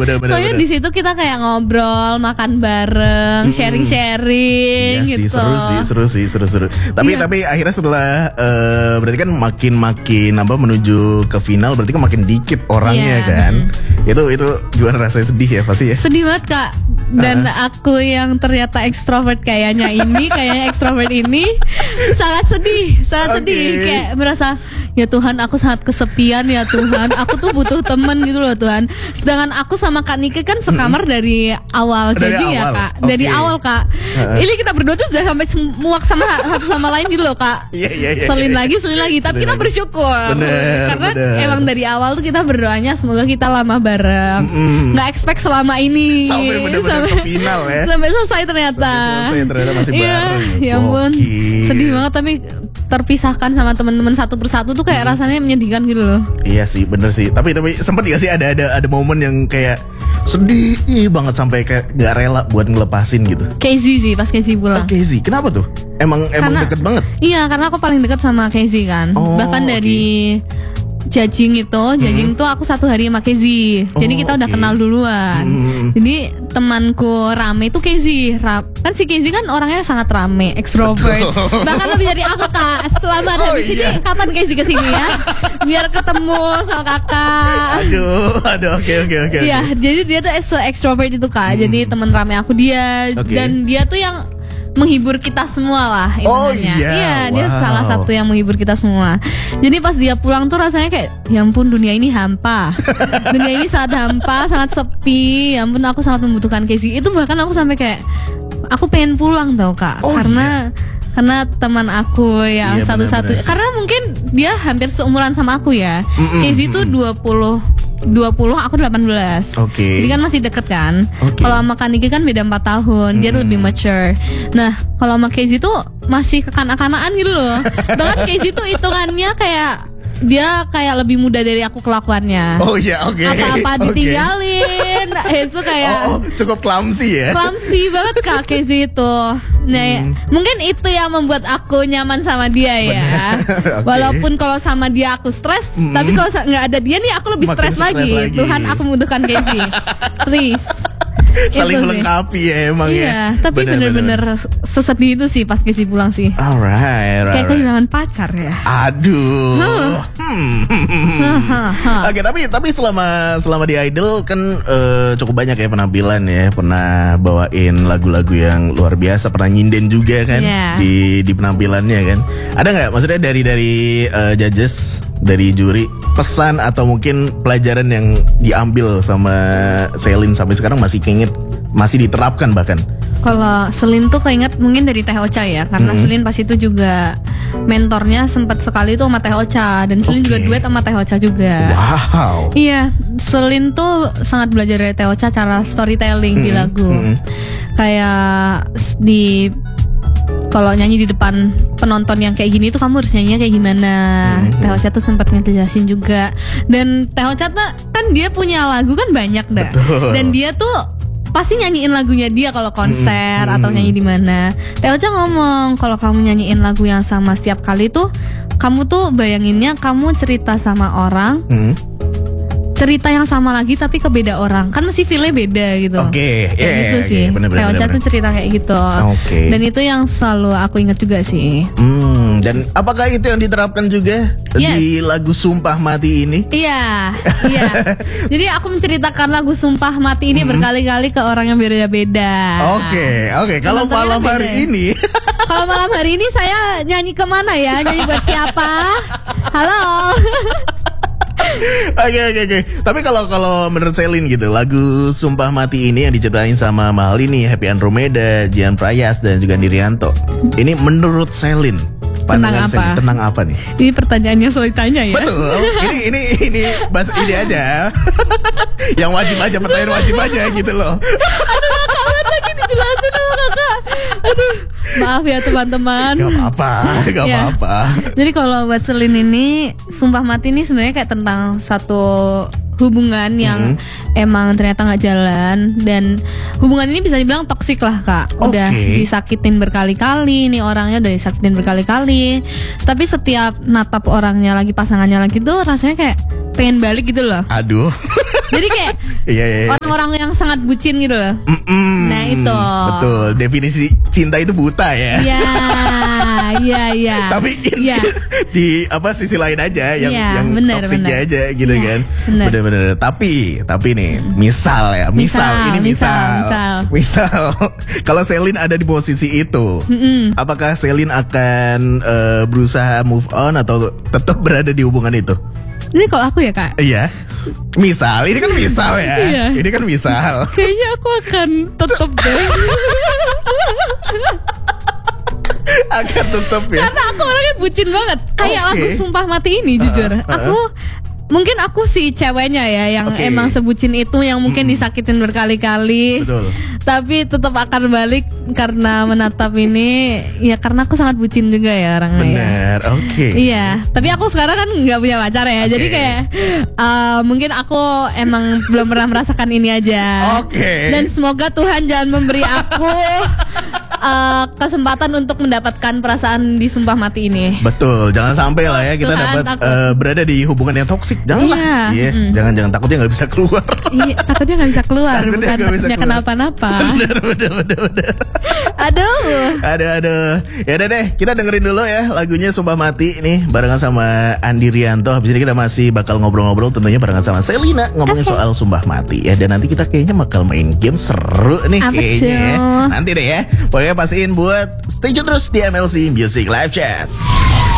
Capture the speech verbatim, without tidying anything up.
bener, bener, Soalnya bener. di situ kita kayak ngobrol, makan bareng, Mm-mm. sharing-sharing Iya gitu. sih, seru sih, seru sih, seru seru. Tapi Iya. tapi akhirnya setelah uh, berarti kan makin makin apa menuju ke final, berarti kan makin dikit orangnya Iya. kan. Itu itu gimana rasanya, sedih ya pasti ya. Sedih banget Kak. Dan uh-huh. aku yang ternyata ekstrovert kayaknya ini, kayaknya ekstrovert ini sangat sedih, sangat Okay. sedih. Kayak merasa, ya Tuhan aku sangat kesepian ya Tuhan. Aku tuh butuh temen gitu loh Tuhan. Sedangkan aku sama Kak Nike kan sekamar hmm. dari awal Dari jadi ya awal. Kak. Okay. Dari awal Kak. Uh-huh. Ini kita berdua tuh sudah sampai muak sama satu sama lain gitu loh Kak. Iya iya iya. Selin lagi, selin lagi. Tapi kita bersyukur. Bener, karena bener. emang dari awal tuh kita berdoanya semoga kita lama bareng. Mm-mm. Nggak expect selama ini. Sampai bener-bener ke final ya. Sampai selesai ternyata. Sampai selesai ternyata masih Iya, bareng. ya ampun. Gokil. Sedih banget tapi terpisahkan sama teman-teman satu persatu tuh kayak hmm. rasanya menyedihkan gitu loh. Iya sih, bener sih. Tapi tapi sempat gak sih ada ada ada momen yang kayak sedih banget sampai kayak gak rela buat ngelepasin gitu. Casey sih pas Casey pulang. Oh, Casey, kenapa tuh? Emang emang Karena- deket banget. Iya, karena aku paling dekat sama Casey kan. Oh, Bahkan dari judging itu, judging tuh aku satu hari sama Casey. Jadi Oh, kita udah oke. kenal duluan. Hmm. Jadi temanku rame itu Casey. Ra- kan si Casey kan orangnya sangat rame, extrovert. Bahkan lebih dari aku Kak. Selamat Oh, habis iya. ini kapan Casey kesini ya? Biar ketemu sama kakak. Aduh, aduh, oke oke oke. Iya, jadi dia tuh se-extrovert itu Kak. Jadi teman rame aku dia. Oke. Dan dia tuh yang menghibur kita semua lah Oh, hitungannya. iya. dia Wow. salah satu yang menghibur kita semua. Jadi pas dia pulang tuh rasanya kayak, ya ampun dunia ini hampa. Dunia ini sangat hampa, sangat sepi. Ya ampun aku sangat membutuhkan Casey. Itu bahkan aku sampai kayak, aku pengen pulang tau Kak. Oh, Karena karena teman aku yang Iya, satu-satu. benar-benar. Karena mungkin dia hampir seumuran sama aku ya. Mm-mm, Casey tuh dua puluh dua puluh, aku delapan belas. Oke. Jadi kan masih deket kan. Oke. Kalau sama Kak Niki kan beda empat tahun. Dia tuh lebih mature. Nah, kalau sama Casey tuh masih kekanak-kanakan gitu loh. Bahkan Casey tuh hitungannya kayak dia kayak lebih muda dari aku kelakuannya. Oh iya, oke. Apa-apa Oke. ditinggalin. Itu kayak Oh, oh, cukup clumsy ya. clumsy banget Kak Casey itu. Nah, Hmm. mungkin itu yang membuat aku nyaman sama dia ya. Oke. Walaupun kalau sama dia aku stres, Hmm. tapi kalau sa- nggak ada dia nih aku lebih Makin stres stres lagi. lagi. Tuhan, aku membutuhkan Casey. Please. Saling Itu sih. melengkapi ya emang ya. Iya, tapi bener-bener sesedih itu sih pas Casey pulang sih. Alright, Kayak alright. kehilangan pacar ya. Aduh. Hmm. Hahaha. Oke, tapi tapi selama selama di Idol kan eh, cukup banyak ya penampilan ya, pernah bawain lagu-lagu yang luar biasa, pernah nyinden juga kan Iya. di di penampilannya kan. Ada nggak maksudnya dari dari eh, judges, dari juri, pesan atau mungkin pelajaran yang diambil sama Selin sampai sekarang masih keinget, masih diterapkan bahkan? Kalau Selin tuh keinget mungkin dari Teh Ocha ya. Karena Mm-hmm. Selin pas itu juga mentornya sempat sekali tuh sama Teh Ocha. Dan Selin Oke. juga duet sama Teh Ocha juga. Wow. Iya, Selin tuh sangat belajar dari Teh Ocha cara storytelling di Mm-hmm. lagu. Mm-hmm. Kayak s- di kalau nyanyi di depan penonton yang kayak gini tuh kamu harus nyanyinya kayak gimana. Mm-hmm. Teh Ocha tuh sempat ngejelasin juga. Dan Teh Ocha tuh kan dia punya lagu kan banyak dah. Betul. Dan dia tuh pasti nyanyiin lagunya dia kalau konser Hmm. atau nyanyi di mana. Teh Ocha ngomong kalau kamu nyanyiin lagu yang sama setiap kali tuh, kamu tuh bayanginnya kamu cerita sama orang, Hmm. cerita yang sama lagi tapi ke beda orang, kan mesti feel-nya beda gitu. Oke, Kayak iya, gitu iya, sih. oke, bener, bener, Teh Ocha bener, tuh bener. cerita kayak gitu. Oke. Dan itu yang selalu aku ingat juga sih. Hmm, dan apakah itu yang diterapkan juga Yes. di lagu Sumpah Mati ini? Iya, iya. Jadi aku menceritakan lagu Sumpah Mati ini berkali-kali ke orang yang beda-beda. Oke, oke. Kalau Penontonnya malam beda hari ya? ini, Kalau malam hari ini saya nyanyi kemana ya? Nyanyi buat siapa? Halo. oke oke oke. Tapi kalau kalau menurut Selin gitu, lagu Sumpah Mati ini yang diciptain sama Mahalini, Happy Andromeda, Jian Prayas dan juga Nirianto. Ini menurut Selin, pandangan Tentang Selin apa? tentang apa nih? Ini pertanyaan yang sulit tanya ya. Betul. Ini ini ini bahas ini aja. Yang wajib aja, pertanyaan wajib aja gitu loh. Kawan lagi dijelasin sama kakak. Aduh, maaf ya teman-teman. Gak apa-apa, gak Ya. apa-apa. Jadi kalau buat Selin ini, Sumpah Mati ini sebenarnya kayak tentang satu hubungan yang emang ternyata nggak jalan, dan hubungan ini bisa dibilang toksik lah kak. Udah Oke. disakitin berkali-kali, nih orangnya udah disakitin berkali-kali. Tapi setiap natap orangnya lagi, pasangannya lagi tuh rasanya kayak pengen balik gitu loh. Aduh. Jadi kayak Iya, iya, iya. Orang-orang yang sangat bucin gitu loh. Mm-mm. Nah, itu. Betul. Definisi cinta itu buta ya. Iya, iya, iya. Tapi ini Iya. di apa sisi lain aja yang Iya, yang bener, toksiknya bener. aja gitu Iya, kan. bener. Bener-bener. Tapi tapi nih misal ya, misal, Misal, ini misal. misal, Misal, kalau Selin ada di posisi itu, Mm-mm. apakah Selin akan eh, berusaha move on atau tetap berada di hubungan itu? Ini kalau aku ya kak, Iya. Misal, ini kan misal ya. Iya. Ini kan misal. kayaknya aku akan tetap deh. Akan tetap ya. Karena aku orangnya bucin banget. Kayak Oke. lagu Sumpah Mati ini jujur. uh, uh. Aku mungkin aku si ceweknya ya yang Oke. emang sebucin itu, yang mungkin disakitin berkali-kali. Betul. Tapi tetap akan balik karena menatap ini ya karena aku sangat bucin juga ya orangnya. ya. Benar. Oke. Iya, tapi aku sekarang kan nggak punya pacar ya, Oke. jadi kayak uh, mungkin aku emang belum pernah merasakan ini aja. Oke. Dan semoga Tuhan jangan memberi aku uh, kesempatan untuk mendapatkan perasaan di Sumpah Mati ini. Betul, jangan sampai lah ya kita Tuhan, dapat takut. eh, berada di hubungan yang toksik. Janganlah. Iya, Iya, mm. jangan jangan takutnya nggak bisa keluar. Iya, takutnya nggak bisa keluar, Takutnya bukan nggak bisa takutnya keluar. kenapa-napa. bener, bener, bener, bener. Aduh. Aduh, aduh. Ya udah deh, kita dengerin dulu ya lagunya Sumpah Mati nih barengan sama Andi Rianto. Habis ini kita masih bakal ngobrol-ngobrol tentunya barengan sama Selina ngomongin Oke. soal Sumpah Mati ya. Dan nanti kita kayaknya bakal main game seru nih Apa kayaknya ya. tuh? Nanti deh ya. Pokoknya pastiin buat stay tune terus di M L C Music Live Chat.